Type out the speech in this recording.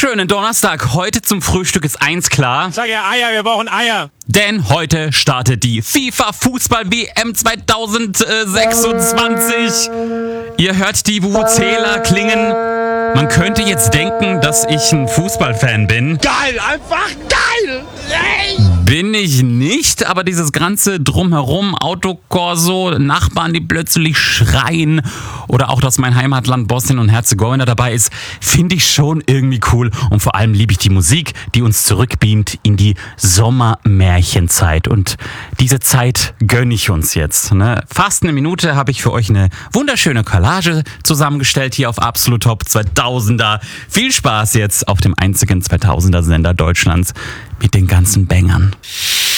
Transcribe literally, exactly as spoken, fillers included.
wunderschönen Donnerstag. Heute zum Frühstück ist eins klar. Sag ja Eier, wir brauchen Eier. Denn heute startet die FIFA Fußball-W M zwanzig sechsundzwanzig. Ihr hört die Vuvuzela klingen. Man könnte jetzt denken, dass ich ein Fußballfan bin. Geil, einfach geil. Hey. Bin ich nicht, aber dieses ganze Drumherum, Autokorso, Nachbarn, die plötzlich schreien oder auch, dass mein Heimatland Bosnien und Herzegowina dabei ist, finde ich schon irgendwie cool. Und vor allem liebe ich die Musik, die uns zurückbeamt in die Sommermärchenzeit. Und diese Zeit gönne ich uns jetzt. Ne? Fast eine Minute habe ich für euch eine wunderschöne Collage zusammengestellt hier auf Absolut Top zweitausender. Viel Spaß jetzt auf dem einzigen zweitausender Sender Deutschlands mit den ganzen Bangern.